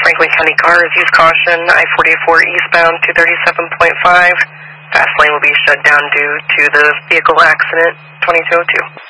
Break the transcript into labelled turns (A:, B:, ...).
A: Franklin County cars, use caution. I-44 eastbound 237.5. Fast lane will be shut down due to the vehicle accident 2202.